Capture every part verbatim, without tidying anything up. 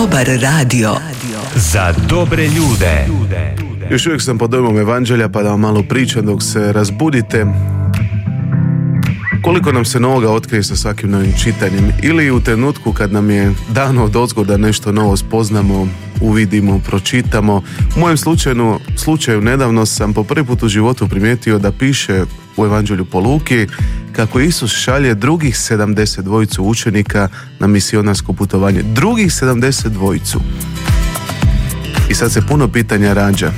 Dobar radio. Za dobre ljude. Još uvijek sam pod dojmom evanđelja, pa da vam malo pričam dok se razbudite. Koliko nam se novoga otkrije sa svakim novim čitanjem, ili u trenutku kad nam je dano odozgo da nešto novo spoznamo, uvidimo, pročitamo. U mojem slučaju, slučaju nedavno sam po prvi put u životu primijetio da piše u evanđelju po Luki kako Isus šalje drugih sedamdeset dvojicu učenika na misionarsko putovanje. Drugih sedamdeset dvojicu. I sad se puno pitanja rađa.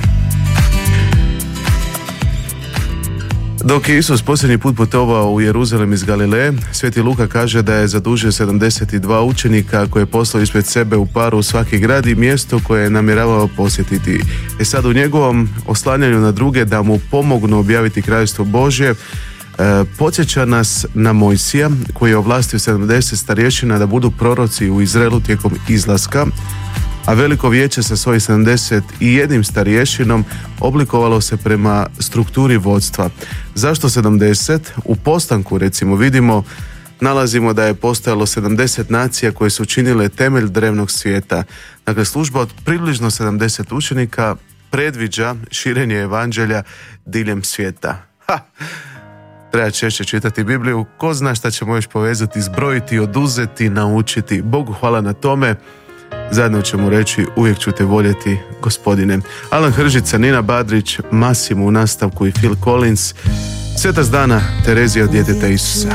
Dok je Isus posljednji put putovao u Jeruzalem iz Galileje, Sveti Luka kaže da je zadužio sedamdeset dva učenika koje je poslao ispred sebe u paru u svaki grad i mjesto koje je namjeravao posjetiti. E sad u njegovom oslanjanju na druge da mu pomognu objaviti kraljevstvo Božje, e, podsjeća nas na Mojsija koji je ovlastio sedamdeset starješina da budu proroci u Izraelu tijekom izlaska, a veliko vijeće sa svojih sedamdeset jedan starješinom oblikovalo se prema strukturi vodstva. Zašto sedamdeset? U postanku, recimo, vidimo, nalazimo da je postojalo sedamdeset nacija koje su činile temelj drevnog svijeta. Dakle, služba od približno sedamdeset učenika predviđa širenje evanđelja diljem svijeta. Ha! Treba češće čitati Bibliju. Ko zna šta ćemo još povezati, zbrojiti, oduzeti, naučiti. Bogu hvala na tome. Zajedno ćemo reći uvijek ću te voljeti, Gospodine. Alan Hržica, Nina Badrić, Masimo u nastavku i Phil Collins. Svetac dana Terezija od djeteta Isusa.